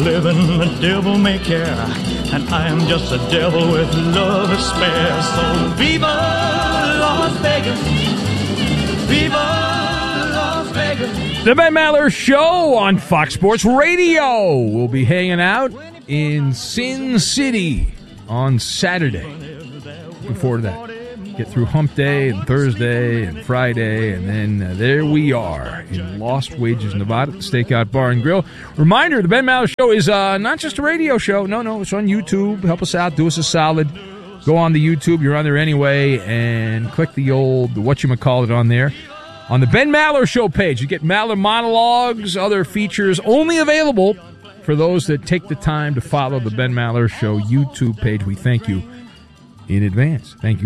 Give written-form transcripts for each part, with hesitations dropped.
Living the devil may care, and I am just a devil with love to spare. So viva Las Vegas, viva Las Vegas. The Ben Maller Show on Fox Sports Radio. We'll be hanging out in Sin City on Saturday. Looking forward to that. Get through Hump Day and Thursday and Friday, and then there we are in Lost Wages, Nevada, at the Stakeout Bar and Grill. Reminder, the Ben Maller Show is not just a radio show. No, it's on YouTube. Help us out. Do us a solid. Go on the YouTube. You're on there anyway, and click the old whatchamacallit on there. On the Ben Maller Show page, you get Maller monologues, other features only available for those that take the time to follow the Ben Maller Show YouTube page. We thank you in advance. Thank you.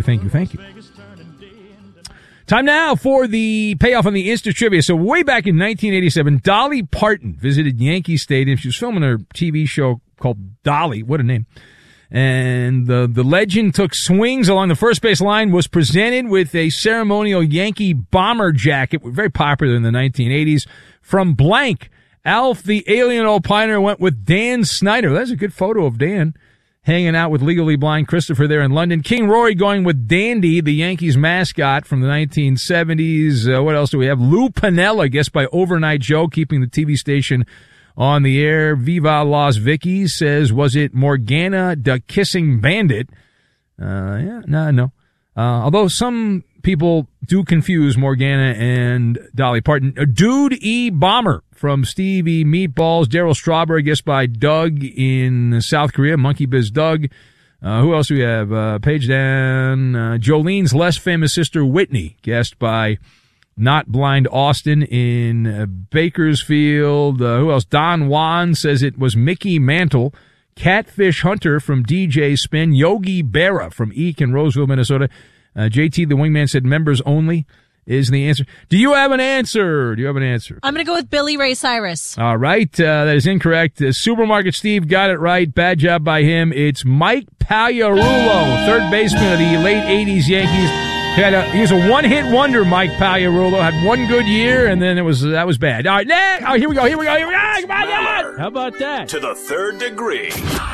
Time now for the payoff on the Insta Trivia. So way back in 1987, Dolly Parton visited Yankee Stadium. She was filming her TV show called Dolly. What a name. And the legend took swings along the first base line, was presented with a ceremonial Yankee bomber jacket, very popular in the 1980s, from blank. Alf the Alien Opiner went with Dan Snyder. That's a good photo of Dan hanging out with Legally Blind Christopher there in London. King Rory going with Dandy, the Yankees mascot from the 1970s. What else do we have? Lou Piniella, guessed by Overnight Joe, keeping the TV station on the air. Viva Las Vickies says, was it Morgana the Kissing Bandit? No. Although some people do confuse Morgana and Dolly Parton. Dude E. Bomber from Stevie Meatballs. Daryl Strawberry, guessed by Doug in South Korea. Monkey Biz Doug. Who else do we have? Page down. Jolene's less famous sister, Whitney, guessed by Not Blind Austin in Bakersfield. Who else? Don Juan says it was Mickey Mantle. Catfish Hunter from DJ Spin. Yogi Berra from Eek in Roseville, Minnesota. JT the Wingman said members only is the answer. Do you have an answer? I'm going to go with Billy Ray Cyrus. All right. That is incorrect. Supermarket Steve got it right. Bad job by him. It's Mike Pagliarulo, third baseman of the late 80s Yankees. He was a one-hit wonder, Mike Pagliarulo. Had one good year, and then that was bad. All right, next. Oh, here we go. Come on. How about that? To the third degree.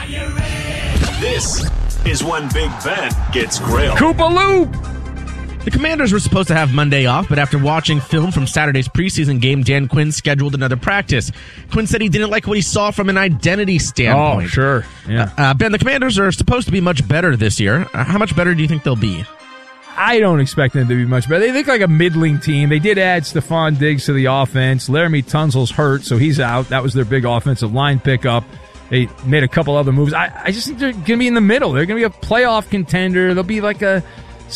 This is when Big Ben gets grilled. Koopa Loop. The Commanders were supposed to have Monday off, but after watching film from Saturday's preseason game, Dan Quinn scheduled another practice. Quinn said he didn't like what he saw from an identity standpoint. Oh, sure. Yeah. Ben, the Commanders are supposed to be much better this year. How much better do you think they'll be? I don't expect them to be much better. They look like a middling team. They did add Stephon Diggs to the offense. Laramie Tunsil's hurt, so he's out. That was their big offensive line pickup. They made a couple other moves. I just think they're going to be in the middle. They're going to be a playoff contender. They'll be like a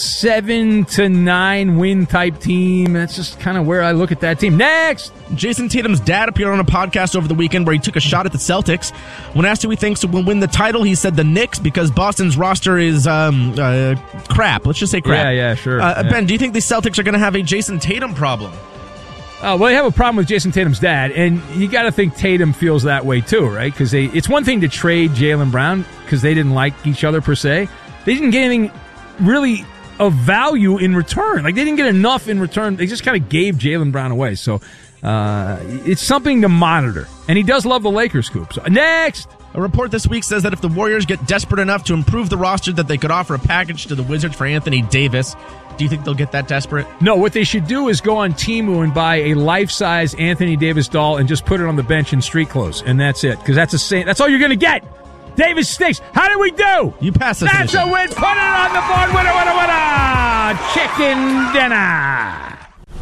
7-9 win type team. That's just kind of where I look at that team. Next! Jason Tatum's dad appeared on a podcast over the weekend where he took a shot at the Celtics. When asked who he thinks will win the title, he said the Knicks because Boston's roster is crap. Let's just say crap. Yeah, sure. Ben, do you think the Celtics are going to have a Jason Tatum problem? Well, they have a problem with Jason Tatum's dad, and you got to think Tatum feels that way too, right? Because it's one thing to trade Jaylen Brown because they didn't like each other per se. They didn't get anything really of value in return. Like, they didn't get enough in return. They just kind of gave Jaylen Brown away. So it's something to monitor. And he does love the Lakers, Scoop. So, next! A report this week says that if the Warriors get desperate enough to improve the roster, that they could offer a package to the Wizards for Anthony Davis. Do you think they'll get that desperate? No, what they should do is go on Temu and buy a life-size Anthony Davis doll and just put it on the bench in street clothes. And that's it. Because that's all you're going to get. Davis stinks. How did we do? You passed this. That's a win. Put it on the board. Winner. Chicken dinner.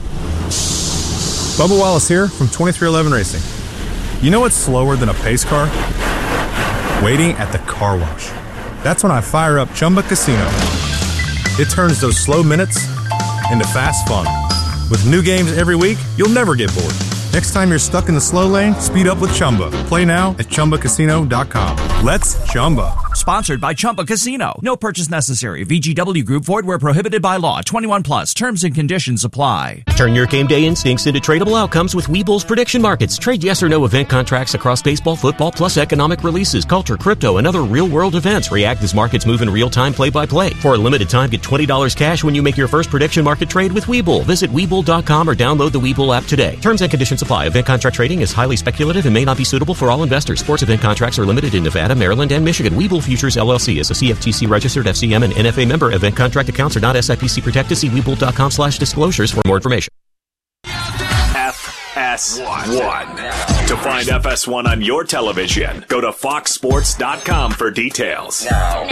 Bubba Wallace here from 2311 Racing. You know what's slower than a pace car? Waiting at the car wash. That's when I fire up Chumba Casino. It turns those slow minutes into fast fun. With new games every week, you'll never get bored. Next time you're stuck in the slow lane, speed up with Chumba. Play now at ChumbaCasino.com. Let's Chumba. Sponsored by Chumba Casino. No purchase necessary. VGW Group. Void where prohibited by law. 21 plus. Terms and conditions apply. Turn your game day instincts into tradable outcomes with Webull's prediction markets. Trade yes or no event contracts across baseball, football, plus economic releases, culture, crypto, and other real-world events. React as markets move in real time, play-by-play. For a limited time, get $20 cash when you make your first prediction market trade with Webull. Visit Webull.com or download the Webull app today. Terms and conditions apply. Event contract trading is highly speculative and may not be suitable for all investors. Sports event contracts are limited in Nevada, Maryland, and Michigan. Webull Futures LLC is a CFTC registered FCM and NFA member. Event contract accounts are not SIPC protected. See Webull.com/disclosures for more information. FS1. To find FS1 on your television, go to foxsports.com for details. Now.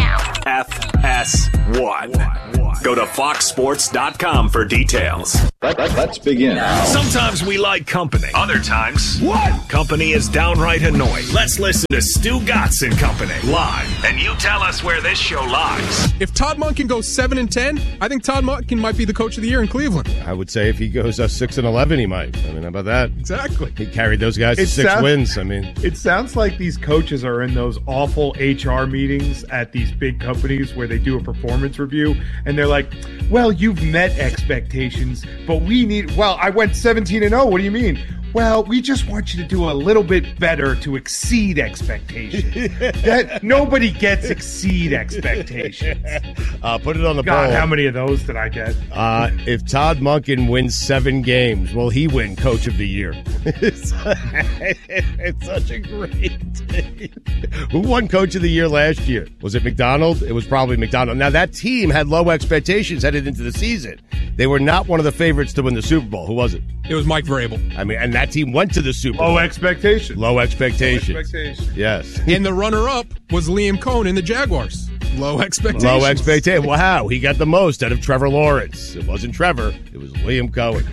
FS1. Go to foxsports.com for details. Let's begin. Sometimes we like company. Other times, company is downright annoying. Let's listen to Stu Gatz and Company live, and you tell us where this show lies. If Todd Monken goes 7-10, I think Todd Monken might be the coach of the year in Cleveland. I would say if he goes 6-11, he might. I mean, how about that? Exactly. He carried those guys to 6 wins. I mean, it sounds like these coaches are in those awful HR meetings at these big companies where they do a performance review, and they're like, well, you've met expectations, but I went 17-0. What do you mean? Well, we just want you to do a little bit better to exceed expectations. That nobody gets exceed expectations. Put it on the God, poll. how many of those did I get? If Todd Monken wins 7 games, will he win Coach of the Year? It's such a great day. Who won Coach of the Year last year? Was it McDonald? It was probably McDonald. Now, that team had low expectations headed into the season. They were not one of the favorites to win the Super Bowl. Who was it? It was Mike Vrabel. I mean, and that team went to the Super Bowl. Low expectations. Low expectations. Yes. And the runner-up was Liam Cohen in the Jaguars. Low expectations. Low expectations. Wow, he got the most out of Trevor Lawrence. It wasn't Trevor. It was Liam Cohen.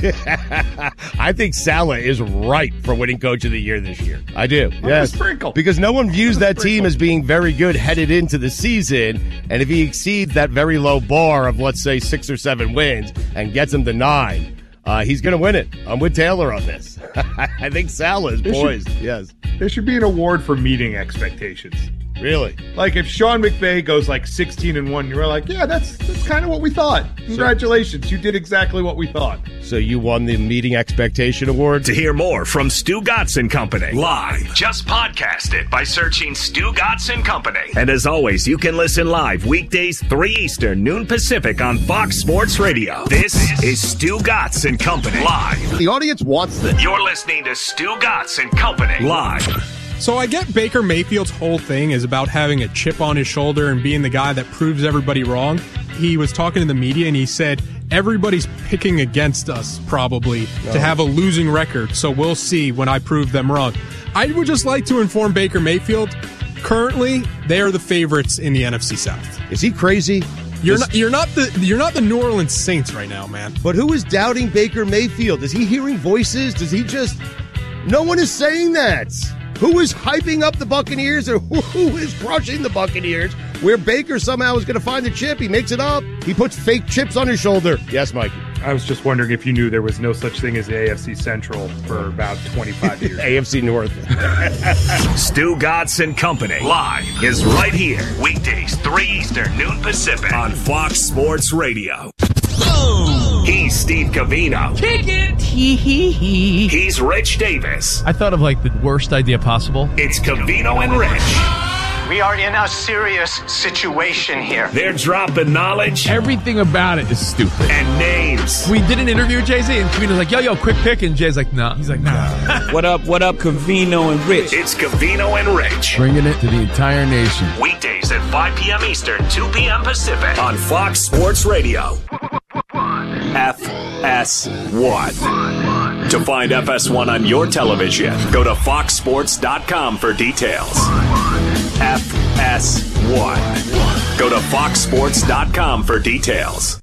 I think Saleh is right for winning Coach of the Year this year. I do. Yes. Because no one views that team as being very good headed into the season. And if he exceeds that very low bar of, let's say, 6 or 7 wins and gets them to 9, he's going to win it. I'm with Taylor on this. I think Saleh is poised. Yes. There should be an award for meeting expectations. Really? Like if Sean McVay goes 16-1, you're like, yeah, that's kind of what we thought. Congratulations, you did exactly what we thought. So you won the Meeting Expectation Award? To hear more from Stu Gatz and Company live, just podcast it by searching Stu Gatz and Company. And as always, you can listen live weekdays 3 Eastern, noon Pacific on Fox Sports Radio. This is Stu Gatz and Company live. The audience wants this. You're listening to Stu Gatz and Company live. So I get Baker Mayfield's whole thing is about having a chip on his shoulder and being the guy that proves everybody wrong. He was talking to the media and he said, everybody's picking against us probably to have a losing record. So we'll see when I prove them wrong. I would just like to inform Baker Mayfield, currently they are the favorites in the NFC South. Is he crazy? You're not the New Orleans Saints right now, man. But who is doubting Baker Mayfield? Is he hearing voices? Does he just... No one is saying that. Who is hyping up the Buccaneers or who is crushing the Buccaneers where Baker somehow is going to find the chip? He makes it up. He puts fake chips on his shoulder. Yes, Mikey. I was just wondering if you knew there was no such thing as the AFC Central for about 25 years. AFC North. Stu Gatz and Company live is right here. Weekdays 3 Eastern, noon Pacific on Fox Sports Radio. He's Steve Covino. Kick it! He's Rich Davis. I thought of the worst idea possible. It's Covino and Rich. We are in a serious situation here. They're dropping knowledge. Everything about it is stupid. And names. We did an interview with Jay-Z, and Covino's like, yo, quick pick. And Jay's like, nah. He's like, nah. What up, Covino and Rich? It's Covino and Rich. Bringing it to the entire nation. Weekdays at 5 p.m. Eastern, 2 p.m. Pacific on Fox Sports Radio. FS1. To find FS1 on your television, go to foxsports.com for details. FS1. Go to foxsports.com for details.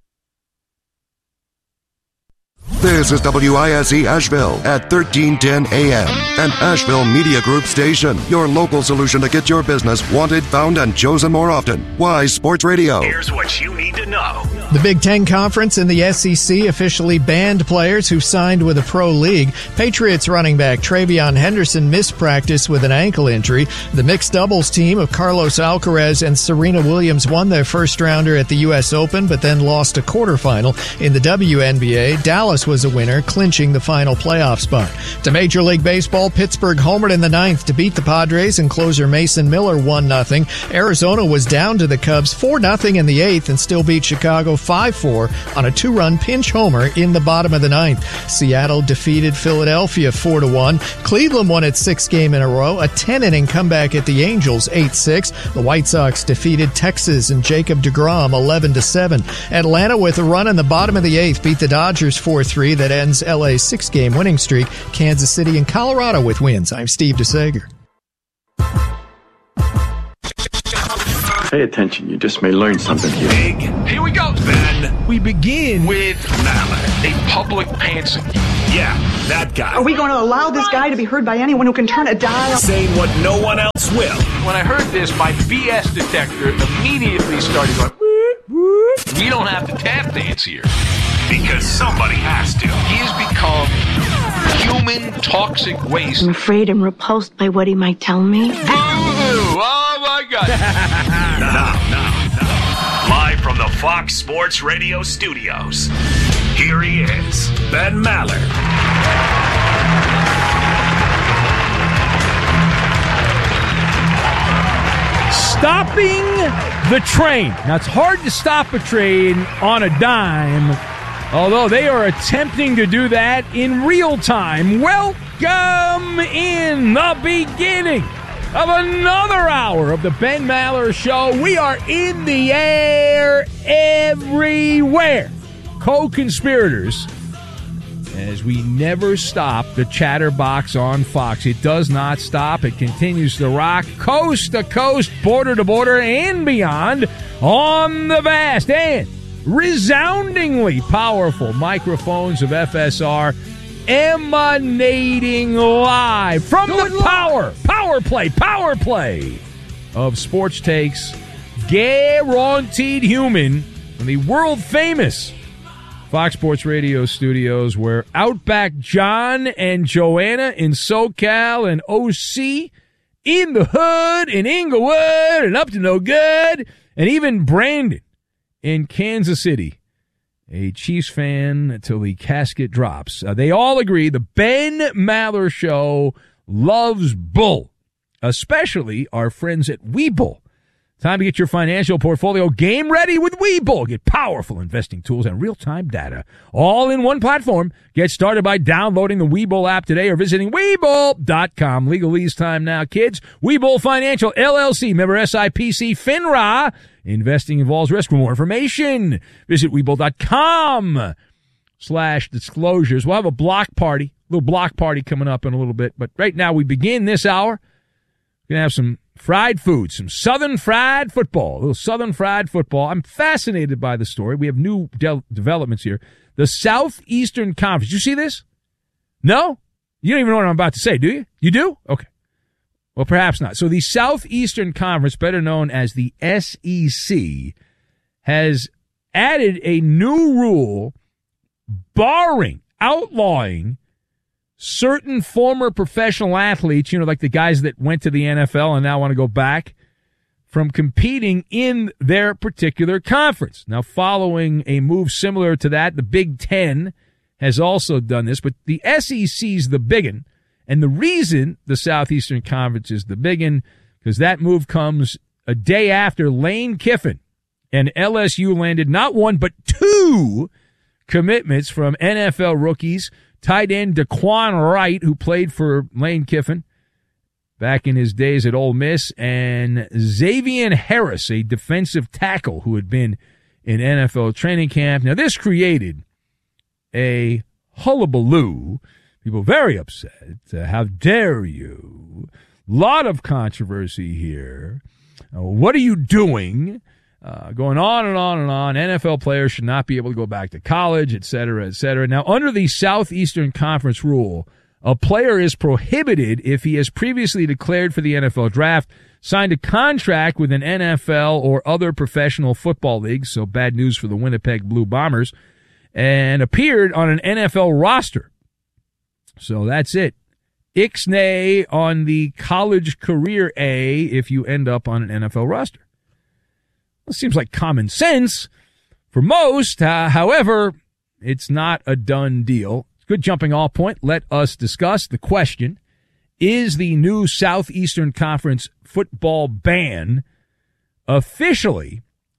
This is WISE Asheville at 1310 AM, an Asheville Media Group station. Your local solution to get your business wanted, found, and chosen more often. Wise Sports Radio. Here's what you need to know. The Big Ten Conference and the SEC officially banned players who signed with a pro league. Patriots running back Travion Henderson missed practice with an ankle injury. The mixed doubles team of Carlos Alcaraz and Serena Williams won their first rounder at the U.S. Open, but then lost a quarterfinal. In the WNBA, Dallas was a winner, clinching the final playoff spot. To Major League Baseball, Pittsburgh homered in the 9th to beat the Padres, and closer Mason Miller 1-0. Arizona was down to the Cubs 4-0 in the 8th and still beat Chicago 5-4 on a 2-run pinch homer in the bottom of the 9th. Seattle defeated Philadelphia 4-1. Cleveland won its 6th game in a row, a 10-inning comeback at the Angels 8-6. The White Sox defeated Texas and Jacob deGrom 11-7. Atlanta, with a run in the bottom of the 8th, beat the Dodgers 4-3. That ends LA's 6-game winning streak. Kansas City and Colorado with wins. I'm Steve DeSager. Pay attention. You just may learn something here. Big. Here we go, Ben. We begin with Maller, a public pantser. Yeah, that guy. Are we going to allow this guy to be heard by anyone who can turn a dial? Saying what no one else will. When I heard this, my BS detector immediately started going, whoop, whoop. We don't have to tap dance here. Because somebody has to. He has become human toxic waste. I'm afraid I'm repulsed by what he might tell me. Boo-hoo! Oh, my God. Now, live from the Fox Sports Radio studios, here he is, Ben Maller. Stopping the train. Now, it's hard to stop a train on a dime, although they are attempting to do that in real time. Welcome in the beginning of another hour of the Ben Maller Show. We are in the air everywhere. Co-conspirators, as we never stop the chatterbox on Fox. It does not stop. It continues to rock coast to coast, border to border, and beyond on the vast and resoundingly powerful microphones of FSR, emanating live from the power play of Sports Takes, guaranteed human, from the world famous Fox Sports Radio studios, where Outback John and Joanna in SoCal and OC in the hood in Inglewood and up to no good, and even Brandon in Kansas City, a Chiefs fan until the casket drops. They all agree the Ben Maller Show loves bull, especially our friends at Webull. Time to get your financial portfolio game ready with Webull. Get powerful investing tools and real-time data all in one platform. Get started by downloading the Webull app today or visiting Webull.com. Legalese time now, kids. Webull Financial, LLC, member SIPC, FINRA. Investing involves risk. For more information, visit Webull.com/disclosures. We'll have a little block party coming up in a little bit. But right now, we begin this hour. We're going to have some fried food, some Southern fried football, a little Southern fried football. I'm fascinated by the story. We have new developments here. The Southeastern Conference. You see this? No? You don't even know what I'm about to say, do you? You do? Okay. Well, perhaps not. So the Southeastern Conference, better known as the SEC, has added a new rule outlawing certain former professional athletes, like the guys that went to the NFL and now want to go back, from competing in their particular conference. Now, following a move similar to that, the Big Ten has also done this, but the SEC's the biggin'. And the reason the Southeastern Conference is the biggin', because that move comes a day after Lane Kiffin and LSU landed not one but two commitments from NFL rookies. Tight end Daquan Wright, who played for Lane Kiffin back in his days at Ole Miss, and Xavier Harris, a defensive tackle who had been in NFL training camp. Now, this created a hullabaloo. People very upset. How dare you? Lot of controversy here. What are you doing? Going on and on and on. NFL players should not be able to go back to college, et cetera, et cetera. Now, under the Southeastern Conference rule, a player is prohibited if he has previously declared for the NFL draft, signed a contract with an NFL or other professional football league, so bad news for the Winnipeg Blue Bombers, and appeared on an NFL roster. So that's it. Ixnay on the college career A if you end up on an NFL roster. Well, it seems like common sense for most. However, it's not a done deal. Good jumping off point. Let us discuss the question. Is the new Southeastern Conference football ban officially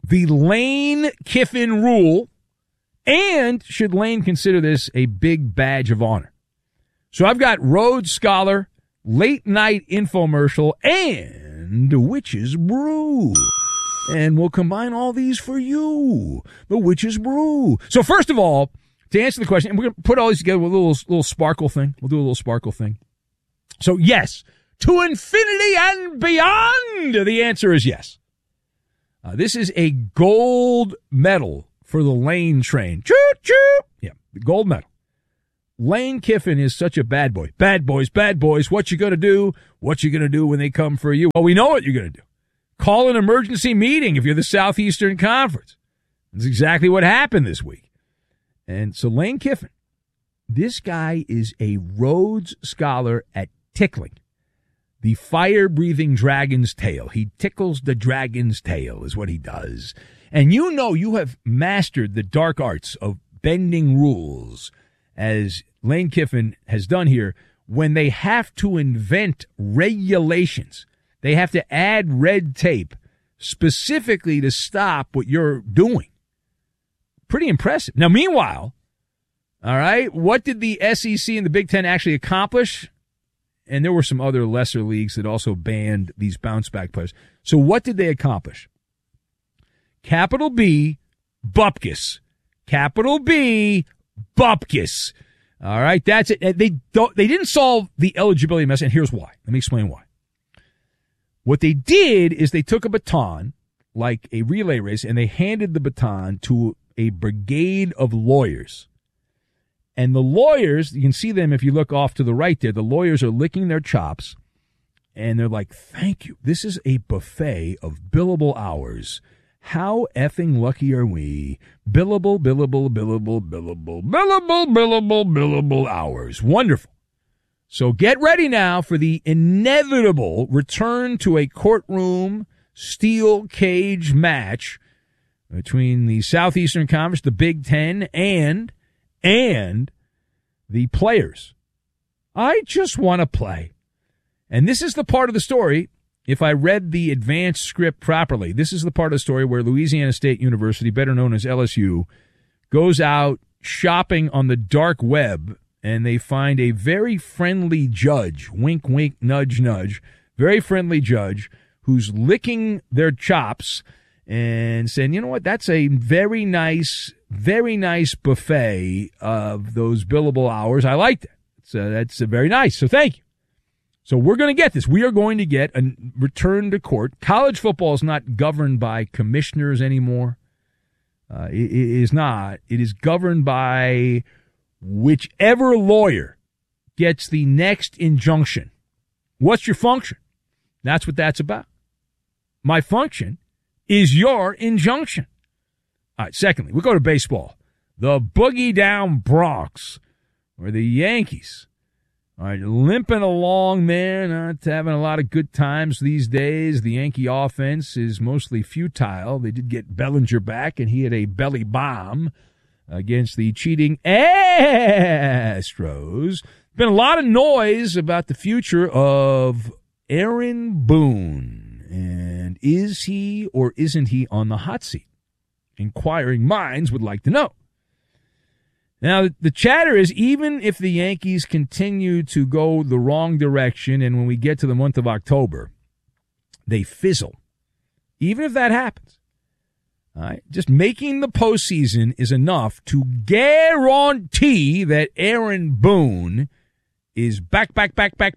the Lane Kiffin rule, and should Lane consider this a big badge of honor? So I've got Rhodes Scholar, late night infomercial, and Witch's Brew. And we'll combine all these for you. The Witch's Brew. So first of all, to answer the question, and we're going to put all these together with a little sparkle thing. We'll do a little sparkle thing. So yes, to infinity and beyond, the answer is yes. This is a gold medal for the Lane train. Choo-choo! Yeah, the gold medal. Lane Kiffin is such a bad boy. Bad boys, what you going to do? What you going to do when they come for you? Well, we know what you're going to do. Call an emergency meeting if you're the Southeastern Conference. That's exactly what happened this week. And so Lane Kiffin, this guy is a Rhodes Scholar at tickling the fire-breathing dragon's tail. He tickles the dragon's tail is what he does. And you know you have mastered the dark arts of bending rules, as Lane Kiffin has done here, when they have to invent regulations. They have to add red tape specifically to stop what you're doing. Pretty impressive. Now, meanwhile, all right, what did the SEC and the Big Ten actually accomplish? And there were some other lesser leagues that also banned these bounce-back players. So what did they accomplish? Capital B, Bupkis. Capital B, Bupkis. All right, that's it. They didn't solve the eligibility mess, and here's why. Let me explain why. What they did is they took a baton, like a relay race, and they handed the baton to a brigade of lawyers. And the lawyers, you can see them if you look off to the right there, the lawyers are licking their chops, and they're like, thank you. This is a buffet of billable hours. How effing lucky are we? Billable, billable, billable, billable, billable, billable, billable hours. Wonderful. So get ready now for the inevitable return to a courtroom steel cage match between the Southeastern Conference, the Big Ten, and the players. I just want to play. And this is the part of the story, if I read the advanced script properly, this is the part of the story where Louisiana State University, better known as LSU, goes out shopping on the dark web, and they find a very friendly judge, wink, wink, nudge, nudge, very friendly judge who's licking their chops and saying, you know what, that's a very nice buffet of those billable hours. I like that. So that's very nice. So thank you. So we're going to get this. We are going to get a return to court. College football is not governed by commissioners anymore. It is not. It is governed by whichever lawyer gets the next injunction. What's your function? That's what that's about. My function is your injunction. All right, secondly, we go to baseball. The boogie down Bronx, or the Yankees, all right, limping along there, not having a lot of good times these days. The Yankee offense is mostly futile. They did get Bellinger back, and he had a belly bomb against the cheating Astros. Been a lot of noise about the future of Aaron Boone, and is he or isn't he on the hot seat? Inquiring minds would like to know. Now, the chatter is, even if the Yankees continue to go the wrong direction, and when we get to the month of October, they fizzle, even if that happens, all right, just making the postseason is enough to guarantee that Aaron Boone is back in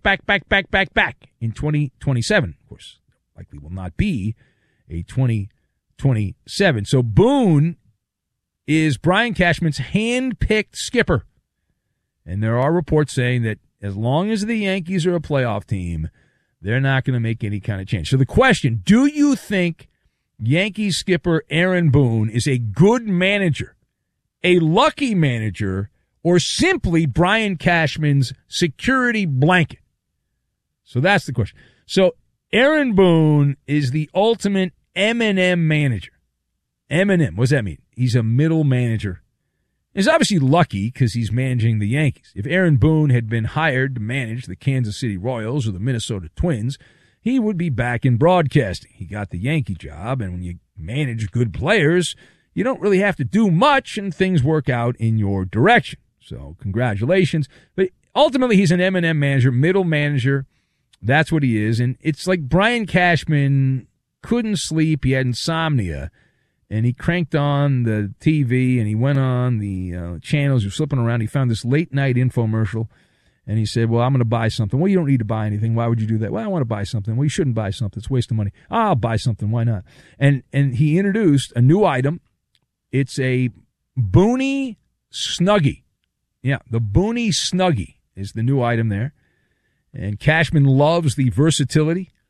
2027. Of course, likely will not be a 2027. So Boone is Brian Cashman's hand-picked skipper. And there are reports saying that as long as the Yankees are a playoff team, they're not going to make any kind of change. So the question, do you think Yankees skipper Aaron Boone is a good manager, a lucky manager, or simply Brian Cashman's security blanket? So that's the question. So Aaron Boone is the ultimate M&M manager. M&M, what does that mean? He's a middle manager. He's obviously lucky because he's managing the Yankees. If Aaron Boone had been hired to manage the Kansas City Royals or the Minnesota Twins, he would be back in broadcasting. He got the Yankee job, and when you manage good players, you don't really have to do much, and things work out in your direction. So congratulations. But ultimately, he's an M&M manager, middle manager. That's what he is. And it's like Brian Cashman couldn't sleep. He had insomnia. And he cranked on the TV, and he went on the channels. He was flipping around. He found this late-night infomercial. And he said, well, I'm going to buy something. Well, you don't need to buy anything. Why would you do that? Well, I want to buy something. Well, you shouldn't buy something. It's a waste of money. I'll buy something. Why not? And he introduced a new item. It's a Boonie Snuggie. Yeah, the Boonie Snuggie is the new item there. And Cashman loves the versatility